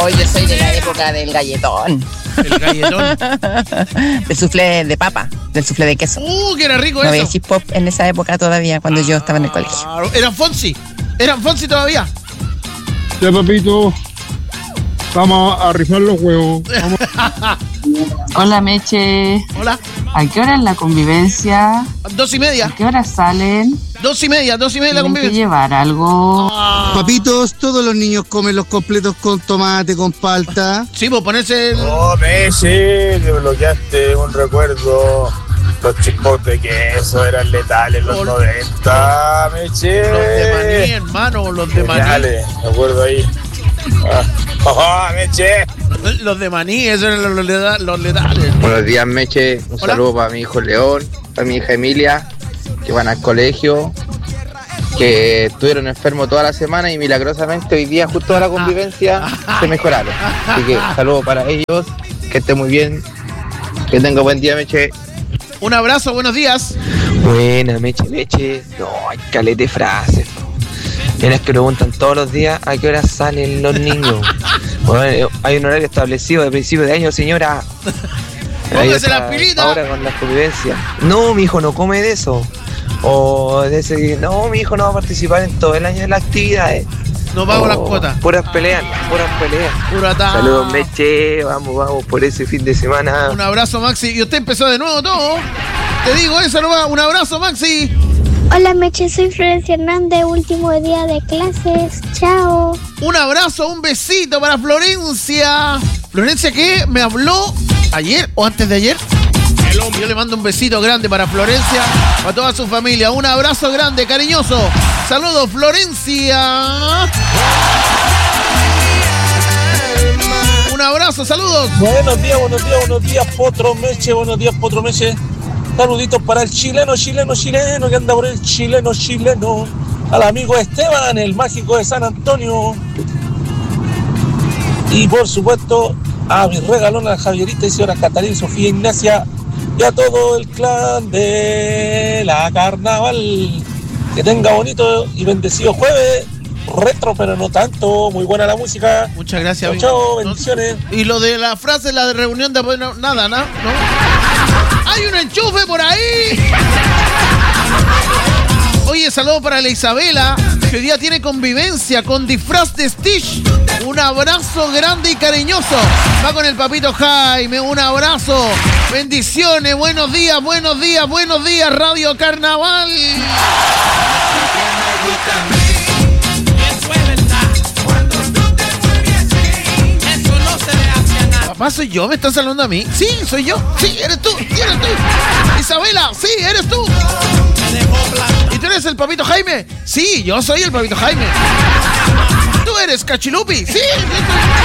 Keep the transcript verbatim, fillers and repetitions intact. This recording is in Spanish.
Oh, yo soy de la época del galletón. El galletón. Del soufflé de papa, del soufflé de queso. Uh, que era rico no eso. No había chip pop en esa época todavía, cuando ah, yo estaba en el colegio. Eran Fonsi. Eran Fonsi todavía. Ya, papito. Vamos a rifar los huevos. Vamos. Hola, Meche. Hola. ¿A qué hora es la convivencia? Dos y media. ¿A qué hora salen? Dos y media, dos y media la convivencia. ¿Tienen que llevar algo? Ah. Papitos, todos los niños comen los completos con tomate, con palta. Sí, pues ponerse el... Oh, Meche, que bloqueaste un recuerdo. Los chipos de queso eran letales en los Ol... noventa, Meche. Los de maní, hermano, los de maní. Dale, me acuerdo ahí. Ah. Oh, Meche. Los de maní, esos eran los, leda- los letales. Buenos días, Meche. Un Hola. saludo para mi hijo León, para mi hija Emilia, que van al colegio, que estuvieron enfermos toda la semana y milagrosamente hoy día, justo a la convivencia, se mejoraron. Así que saludo para ellos, que estén muy bien, que tenga buen día, Meche. Un abrazo, buenos días. Buena, Meche, Meche. No, hay caleta de frases. Tienes que preguntan todos los días a qué hora salen los niños. Bueno, hay un horario establecido de principio de año, señora. Póngase las pilitas. Ahora con las convivencias. No, mi hijo no come de eso. O de ese, no, mi hijo no va a participar en todo el año de las actividades. No pago oh, las cuotas. Puras peleas, puras peleas. Pura ta- Saludos, Meche. Vamos, vamos por ese fin de semana. Un abrazo, Maxi. Y usted empezó de nuevo todo. Te digo eso nomás. Un abrazo, Maxi. Hola, Meche, soy Florencia Hernández, último día de clases. Chao. Un abrazo, un besito para Florencia. Florencia que me habló ayer o antes de ayer. Yo le mando un besito grande para Florencia, para toda su familia. Un abrazo grande, cariñoso. Saludos, Florencia. Un abrazo, saludos. Buenos días, buenos días, buenos días, Potro Meche, buenos días, Potro Meche. Saluditos para el chileno, chileno, chileno, que anda por el chileno, chileno. Al amigo Esteban, el mágico de San Antonio. Y por supuesto, a mi regalona Javierita y señora Catalina, Sofía Ignacia. Y a todo el clan de la Carnaval. Que tenga bonito y bendecido jueves. Retro, pero no tanto. Muy buena la música. Muchas gracias. Chao, chao, bendiciones. Y lo de la frase, la de reunión de... No, nada, ¿no? ¿no? ¡Hay un enchufe por ahí! Oye, saludo para la Isabela, que hoy día tiene convivencia con disfraz de Stitch. Un abrazo grande y cariñoso. Va con el papito Jaime, un abrazo. Bendiciones, buenos días, buenos días, buenos días, Radio Carnaval. Papá, ¿soy yo? ¿Me están saludando a mí? Sí, soy yo. Sí, eres tú. Sí, eres tú. Isabela, sí, eres tú. ¿Y tú eres el papito Jaime? Sí, yo soy el papito Jaime. ¿Tú eres Cachilupi? Sí.